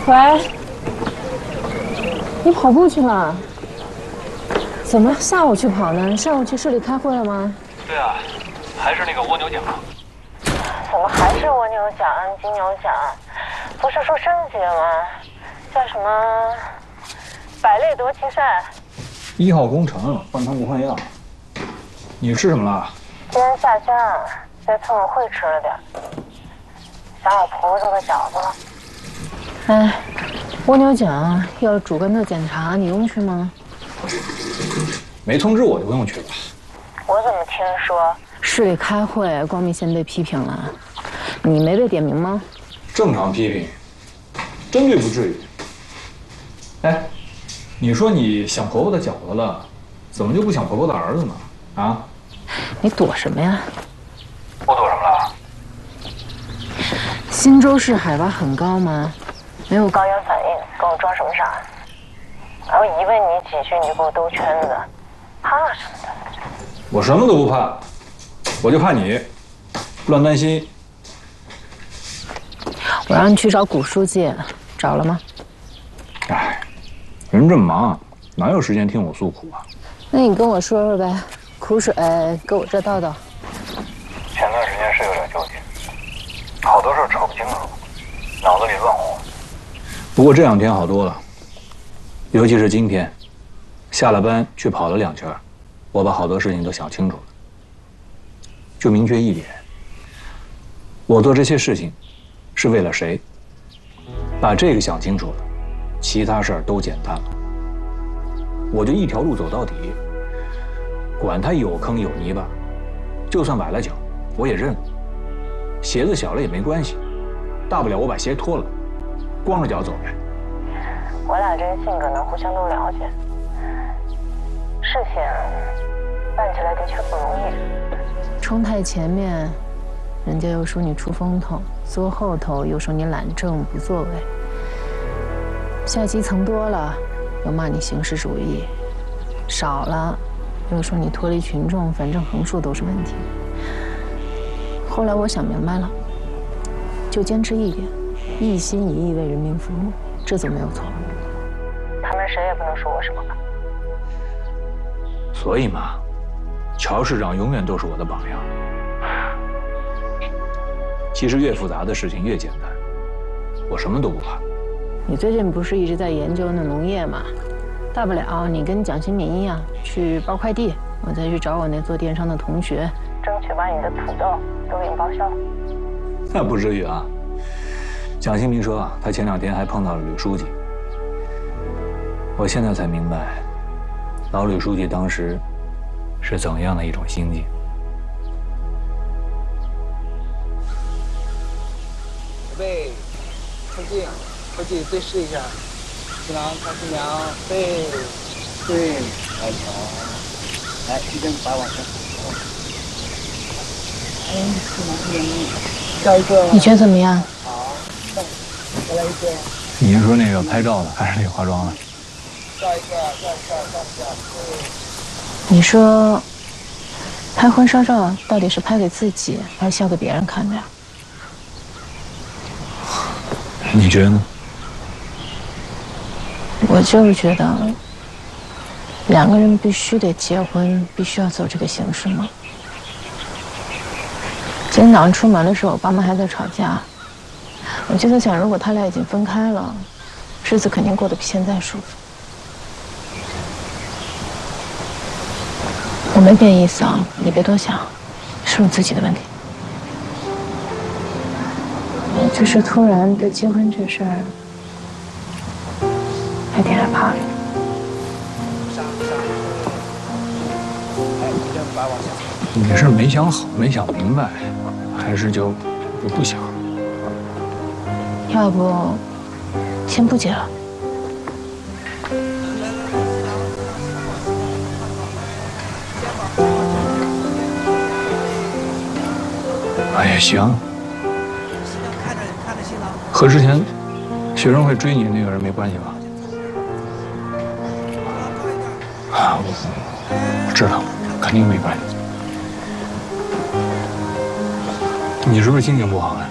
喂，你跑步去了？怎么下午去跑呢？上午去市里开会了吗？ 对啊，还是那个蜗牛奖。 怎么还是蜗牛奖、金牛奖？不是说升级了吗？叫什么百猎夺奇赛 ？1号工程换汤不换药。你吃什么了？ 今天下乡，在村委会吃了点，想我婆婆做的饺子了。哎，蜗牛奖要主观的检查，你用去吗？ 没通知我就不用去了。 我怎么听说市里开会，光明县被批评了？你没被点名吗？ 正常批评，针对不至于。哎，你说你想婆婆的饺子了，怎么就不想婆婆的儿子呢？啊？ 你躲什么呀？ 我躲什么了？ 新州市海拔很高吗？没有高原反应，跟我装什么傻？我一问你几句，你就给我兜圈子，怕什么的？ 我什么都不怕，我就怕你乱担心。 我让你去找谷书记，找了吗？ 哎，人这么忙，哪有时间听我诉苦啊？ 那你跟我说说呗，苦水搁我这倒倒。 前段时间是有点纠结，好多事儿扯不清楚，脑子里乱乎。 不过这2天好多了，尤其是今天，下了班去跑了2圈，我把好多事情都想清楚了。就明确一点，我做这些事情是为了谁？把这个想清楚了，其他事儿都简单了。我就一条路走到底，管它有坑有泥巴，就算崴了脚，我也认了。鞋子小了也没关系，大不了我把鞋脱了，光着脚走呗。 我俩这个性格呢，互相都了解。事情办起来的确不容易。冲太前面，人家又说你出风头；坐后头又说你懒政不作为。下基层多了，又骂你形式主义；少了，又说你脱离群众，反正横竖都是问题。后来我想明白了，就坚持一点，一心一意为人民服务，这就没有错。他们谁也不能说我什么吧。 所以嘛，乔市长永远都是我的榜样。其实越复杂的事情越简单，我什么都不怕。 你最近不是一直在研究那农业吗？大不了你跟蒋新民一样去包快递，我再去找我那做电商的同学，争取把你的土豆都给你报销。 那不至于啊。蒋新民说啊，他前2天还碰到了吕书记。我现在才明白，老吕书记当时是怎样的一种心境。 准备，靠近，对视一下。新郎看新娘，对，来瞧，来1根8往上。哎，新娘，下一个。 你觉得怎么样？ 好，再来一个。 你是说那个拍照的，还是那个化妆的？ 下一个。 你说，拍婚纱照到底是拍给自己，还是笑给别人看的呀？ 你觉得呢？ 我就是觉得，2个人必须得结婚，必须要走这个形式吗？今天早上出门的时候，我爸妈还在吵架，我就在想，如果他俩已经分开了，日子肯定过得比现在舒服。我没别意思啊，你别多想，是我自己的问题。我就是突然对结婚这事儿还挺害怕的。 你是没想好，没想明白，还是就不想？ 要不，先不结了。 哎呀，行。和之前学生会追你那个人没关系吧？啊，我知道，肯定没关系。你是不是心情不好啊？